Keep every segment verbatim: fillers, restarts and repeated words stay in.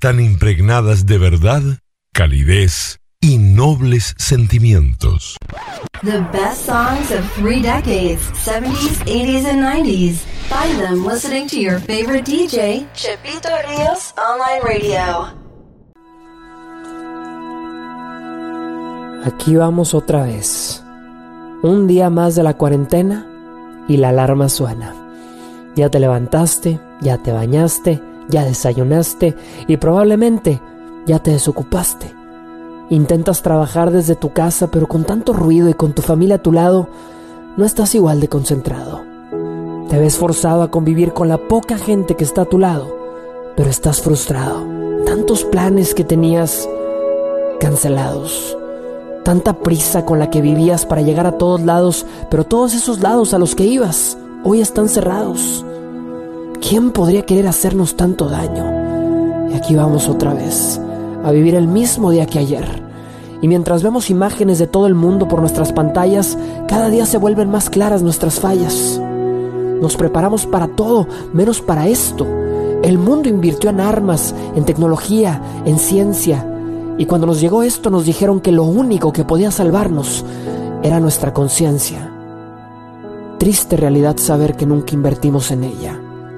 están impregnadas de verdad, calidez y nobles sentimientos. The best songs of three decades, seventies, eighties, and nineties. Find them listening to your favorite D J, Chepito Ríos Online Radio. Aquí vamos otra vez. Un día más de la cuarentena y la alarma suena. Ya te levantaste, ya te bañaste, ya desayunaste y probablemente ya te desocupaste. Intentas trabajar desde tu casa, pero con tanto ruido y con tu familia a tu lado, no estás igual de concentrado. Te ves forzado a convivir con la poca gente que está a tu lado, pero estás frustrado. Tantos planes que tenías cancelados. Tanta prisa con la que vivías para llegar a todos lados, pero todos esos lados a los que ibas hoy están cerrados. ¿Quién podría querer hacernos tanto daño? Y aquí vamos otra vez, a vivir el mismo día que ayer. Y mientras vemos imágenes de todo el mundo por nuestras pantallas, cada día se vuelven más claras nuestras fallas. Nos preparamos para todo, menos para esto. El mundo invirtió en armas, en tecnología, en ciencia. Y cuando nos llegó esto, nos dijeron que lo único que podía salvarnos era nuestra conciencia. Triste realidad saber que nunca invertimos en ella.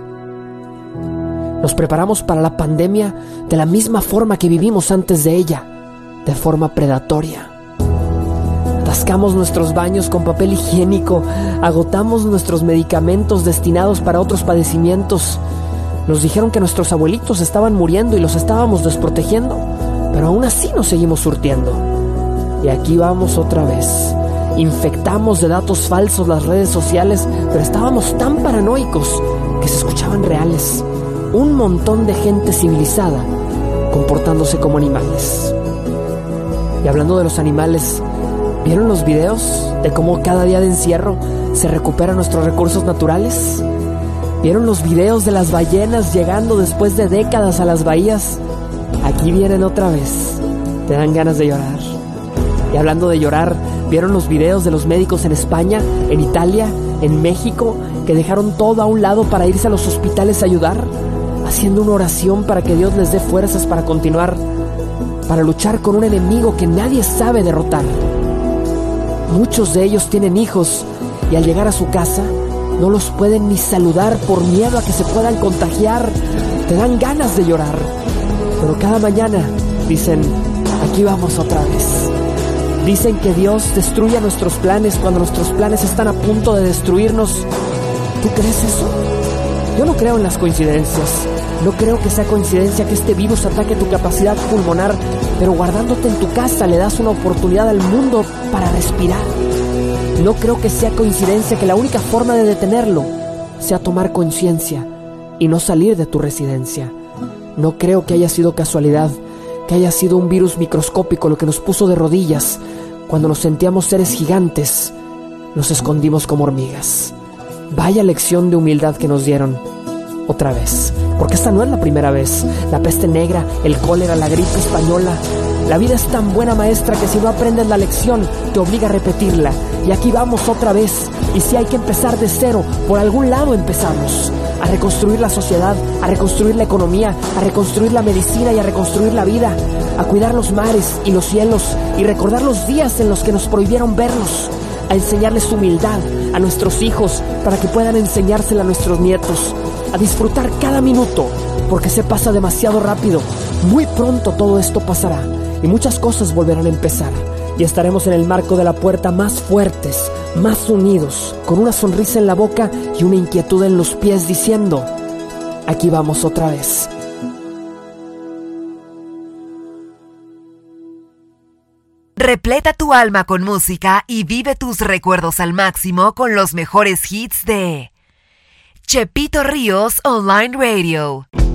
Nos preparamos para la pandemia de la misma forma que vivimos antes de ella, de forma predatoria. Atascamos nuestros baños con papel higiénico, agotamos nuestros medicamentos destinados para otros padecimientos. Nos dijeron que nuestros abuelitos estaban muriendo y los estábamos desprotegiendo, pero aún así nos seguimos surtiendo. Y aquí vamos otra vez. Infectamos de datos falsos las redes sociales, pero estábamos tan paranoicos que se escuchaban reales. Un montón de gente civilizada comportándose como animales. Y hablando de los animales, ¿vieron los videos de cómo cada día de encierro se recuperan nuestros recursos naturales? ¿Vieron los videos de las ballenas llegando después de décadas a las bahías? Aquí vienen otra vez. Te dan ganas de llorar. Y hablando de llorar, ¿vieron los videos de los médicos en España, en Italia, en México, que dejaron todo a un lado para irse a los hospitales a ayudar? Haciendo una oración para que Dios les dé fuerzas para continuar, para luchar con un enemigo que nadie sabe derrotar. Muchos de ellos tienen hijos y al llegar a su casa no los pueden ni saludar por miedo a que se puedan contagiar. Te dan ganas de llorar. Pero cada mañana dicen, aquí vamos otra vez. Dicen que Dios destruye nuestros planes cuando nuestros planes están a punto de destruirnos. ¿Tú crees eso? Yo no creo en las coincidencias. No creo que sea coincidencia que este virus ataque tu capacidad pulmonar, pero guardándote en tu casa le das una oportunidad al mundo para respirar. No creo que sea coincidencia que la única forma de detenerlo sea tomar conciencia y no salir de tu residencia. No creo que haya sido casualidad, que haya sido un virus microscópico lo que nos puso de rodillas. Cuando nos sentíamos seres gigantes, nos escondimos como hormigas. Vaya lección de humildad que nos dieron. Otra vez, porque esta no es la primera vez. La peste negra, el cólera, la gripe española. La vida es tan buena maestra que si no aprendes la lección, te obliga a repetirla. Y aquí vamos otra vez. Y si hay que empezar de cero, por algún lado empezamos. A reconstruir la sociedad, a reconstruir la economía, a reconstruir la medicina y a reconstruir la vida. A cuidar los mares y los cielos y recordar los días en los que nos prohibieron verlos. A enseñarles humildad a nuestros hijos para que puedan enseñársela a nuestros nietos. A disfrutar cada minuto, porque se pasa demasiado rápido. Muy pronto todo esto pasará y muchas cosas volverán a empezar. Y estaremos en el marco de la puerta más fuertes, más unidos, con una sonrisa en la boca y una inquietud en los pies diciendo, aquí vamos otra vez. Repleta tu alma con música y vive tus recuerdos al máximo con los mejores hits de Chepito Ríos Online Radio.